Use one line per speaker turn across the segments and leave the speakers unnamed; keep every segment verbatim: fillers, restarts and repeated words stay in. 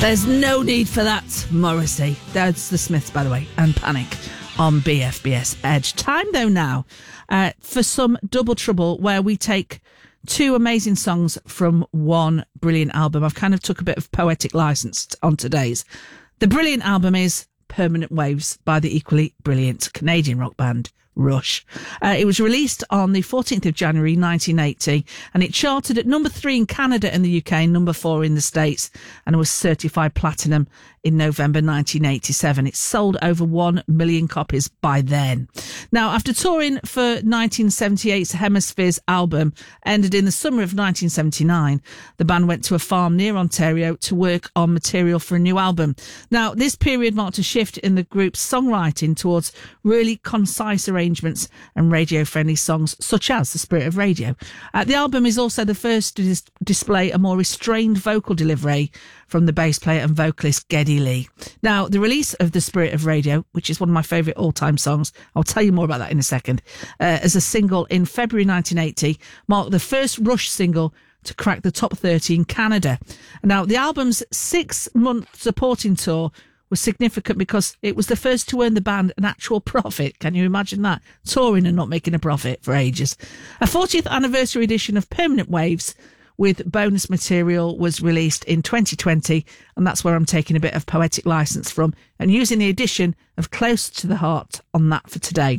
There's no need for that, Morrissey. That's the Smiths, by the way, and Panic on B F B S Edge. Time, though, now uh, for some Double Trouble, where we take two amazing songs from one brilliant album. I've kind of took a bit of poetic license on today's. The brilliant album is Permanent Waves by the equally brilliant Canadian rock band Rush. Uh, it was released on the fourteenth of January nineteen eighty, and it charted at number three in Canada and the U K, number four in the States, and it was certified platinum in November nineteen eighty-seven. It sold over one million copies by then. Now, after touring for nineteen seventy-eight's Hemispheres album, ended in the summer of nineteen seventy-nine, the band went to a farm near Ontario to work on material for a new album. Now, this period marked a shift in the group's songwriting towards really concise arrangements and radio-friendly songs, such as The Spirit of Radio. Uh, the album is also the first to dis- display a more restrained vocal delivery from the bass player and vocalist Geddy Lee. Now, the release of The Spirit of Radio, which is one of my favourite all-time songs, I'll tell you more about that in a second, uh, as a single in February nineteen eighty, marked the first Rush single to crack the top thirty in Canada. Now, the album's six-month supporting tour was significant because it was the first to earn the band an actual profit. Can you imagine that? Touring and not making a profit for ages. A fortieth anniversary edition of Permanent Waves with bonus material was released in twenty twenty, and that's where I'm taking a bit of poetic license from and using the addition of Close to the Heart on that for today.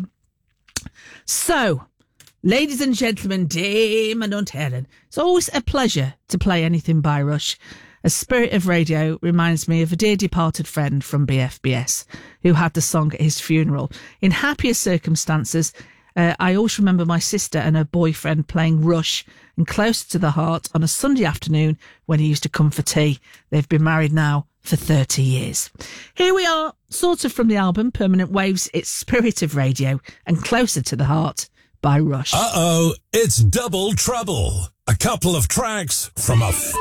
So, ladies and gentlemen, Damon and Helen, it's always a pleasure to play anything by Rush. A Spirit of Radio reminds me of a dear departed friend from B F B S who had the song at his funeral. In happier circumstances, uh, I always remember my sister and her boyfriend playing Rush and Close to the Heart on a Sunday afternoon when he used to come for tea. They've been married now for thirty years. Here we are, sort of from the album Permanent Waves, it's Spirit of Radio and Closer to the Heart by Rush.
Uh-oh, it's Double Trouble. A couple of tracks from a... F-